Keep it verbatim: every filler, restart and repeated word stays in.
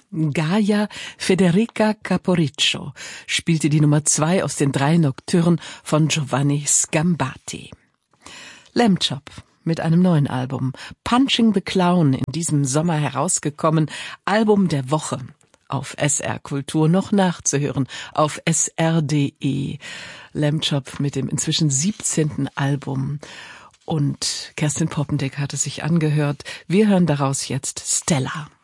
Gaia Federica Caporiccio spielte die Nummer zwei aus den drei Nocturnen von Giovanni Scambati. Lamb Chop mit einem neuen Album, Punching the Clown, in diesem Sommer herausgekommen, Album der Woche. Auf S R Kultur noch nachzuhören, auf S R punkt de. Lamb Chop mit dem inzwischen siebzehnten Album. Und Kerstin Poppendick hat es sich angehört. Wir hören daraus jetzt Stella.